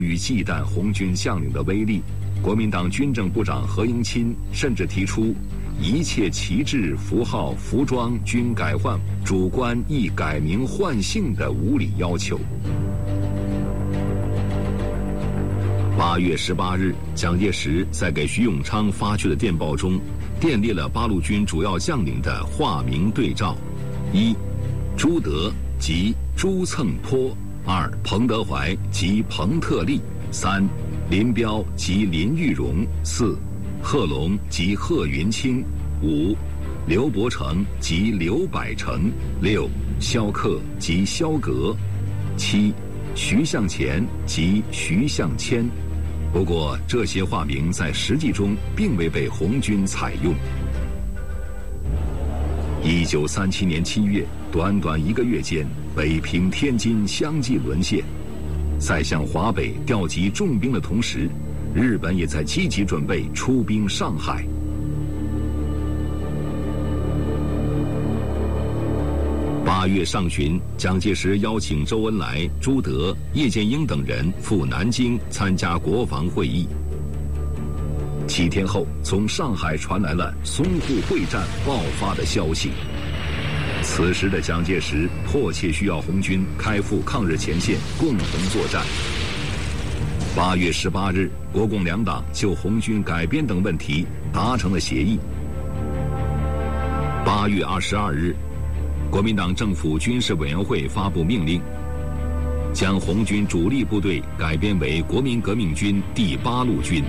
与忌惮红军将领的威力，国民党军政部长何应钦甚至提出一切旗帜、符号、服装均改换，主官亦改名换姓的无理要求。8月18日，蒋介石在给徐永昌发去的电报中，电列了八路军主要将领的化名对照：1. 朱德及朱蹭坡；2. 彭德怀及彭特立；3. 林彪及林玉荣；4. 贺龙及贺云清；5. 刘伯承及刘百成；6. 萧克及萧格；7. 徐向前及徐向谦。不过，这些化名在实际中并未被红军采用。1937年7月，短短1个月间，北平、天津相继沦陷。在向华北调集重兵的同时，日本也在积极准备出兵上海。8月上旬，蒋介石邀请周恩来、朱德、叶剑英等人赴南京参加国防会议。7天后，从上海传来了淞沪会战爆发的消息。此时的蒋介石迫切需要红军开赴抗日前线，共同作战。8月18日，国共两党就红军改编等问题达成了协议。8月22日，国民党政府军事委员会发布命令，将红军主力部队改编为国民革命军第8路军。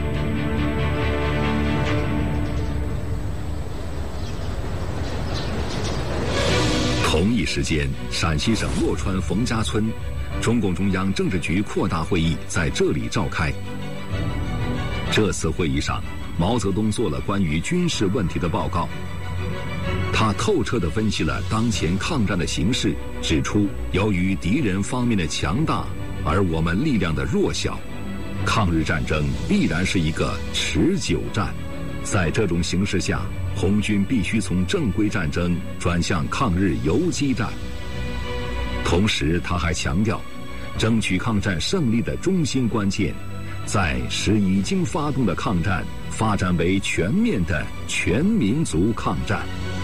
同一时间，陕西省洛川冯家村，中共中央政治局扩大会议在这里召开。这次会议上，毛泽东做了关于军事问题的报告。他透彻地分析了当前抗战的形势，指出由于敌人方面的强大，而我们力量的弱小，抗日战争必然是一个持久战。在这种形势下，红军必须从正规战争转向抗日游击战。同时，他还强调，争取抗战胜利的中心关键，在使已经发动的抗战发展为全面的全民族抗战。